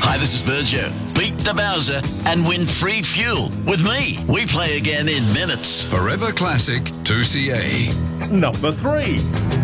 Hi, this is Berger. Beat the Bowser and win free fuel with me. We play again in minutes. Forever Classic 2CA. Number 3.